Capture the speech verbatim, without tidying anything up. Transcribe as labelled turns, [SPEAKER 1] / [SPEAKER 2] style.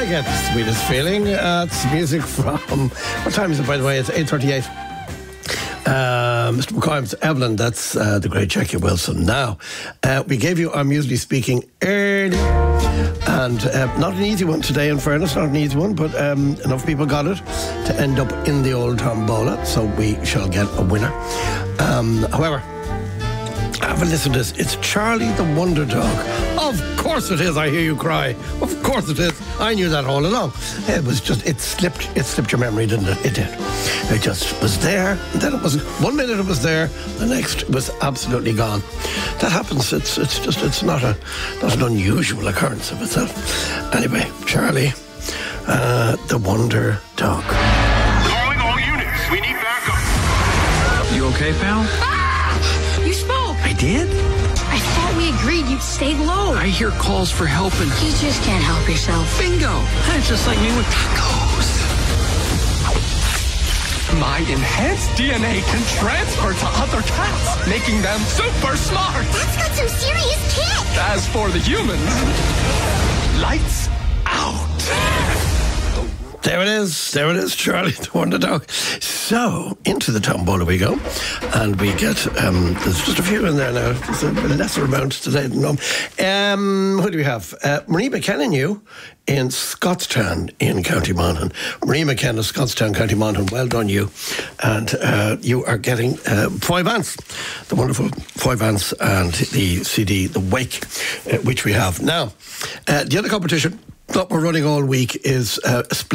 [SPEAKER 1] get the sweetest feeling. Uh, it's music from, what time is it, by the way? It's eight thirty-eight. Uh, Mister McCoy's Evelyn, that's uh, the great Jackie Wilson. Now, uh, we gave you our Musically Speaking early, and uh, not an easy one today, in fairness, not an easy one, but um, enough people got it to end up in the old tombola, so we shall get a winner. Um, however, have a listen to this. It's Charlie the Wonder Dog. Of course it is, I hear you cry. Of course it is. I knew that all along. It was just, it slipped, it slipped your memory, didn't it? It did. It just was there, and then it was, one minute it was there, the next it was absolutely gone. That happens. It's it's just, it's not a, not an unusual occurrence of itself. Anyway, Charlie, uh, the Wonder Dog.
[SPEAKER 2] Calling all units. We need backup.
[SPEAKER 3] You okay, pal?
[SPEAKER 4] Ah! You spoke.
[SPEAKER 3] I did?
[SPEAKER 4] I thought we agreed you'd stay low.
[SPEAKER 3] I hear calls for help and...
[SPEAKER 4] You just can't help yourself.
[SPEAKER 3] Bingo! That's just like me with tacos.
[SPEAKER 5] My enhanced D N A can transfer to other cats, making them super smart.
[SPEAKER 6] That's got some serious kick.
[SPEAKER 5] As for the humans, lights out.
[SPEAKER 1] There it is. There it is, Charlie the Wonder Dog. So, into the tombola we go. And we get, um, there's just a few in there now. There's a lesser amount today than normal. Um, who do we have? Uh, Marie McKenna new in Scottstown in County Monaghan. Marie McKenna, Scottstown, County Monaghan. Well done, you. And uh, you are getting uh, Foy Vance, the wonderful Foy Vance, and the C D, The Wake, uh, which we have. Now, uh, the other competition that we're running all week is uh, a split.